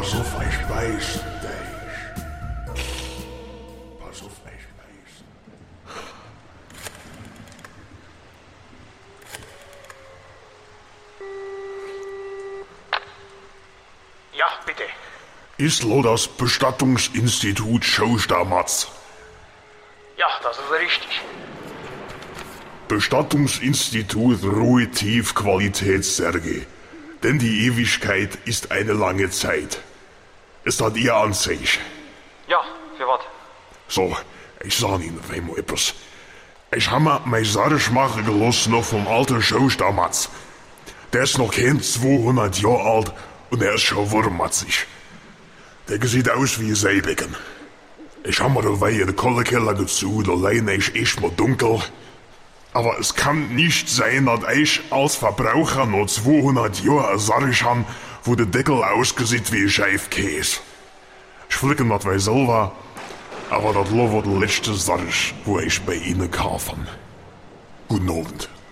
Pass auf, ich beiß dich. Pass auf, ich beiß. Ja, bitte. Ist lo das Bestattungsinstitut Schostamatz? Ja, das ist richtig. Bestattungsinstitut Ruhe Tief Qualitätssärge. Denn die Ewigkeit ist eine lange Zeit. Es hat ihr an sich. Ja, für was? So, ich sag Ihnen einmal etwas. Ich habe mir mein Sarg machen gelassen noch vom alten Schostamatz. Der ist noch kein 200 Jahre alt und er ist schon wurmatzig. Der sieht aus wie ein Seebecken. Ich habe mir dabei in den Kohlekeller gezogen, allein ist echt mal dunkel. Aber es kann nicht sein, dass ich als Verbraucher noch 200 Jahre ein Sarg habe, wo der Deckel aussieht wie ein Scheifkäse. Ich flicke das bei selber, aber das war der letzte Sarg, wo ich bei Ihnen kaufe. Guten Abend.